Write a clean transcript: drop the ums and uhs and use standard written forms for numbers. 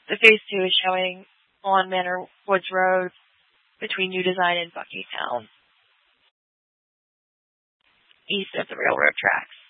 The phase 2 is showing on Manor Woods Road between New Design and Buckytown, east of the railroad tracks.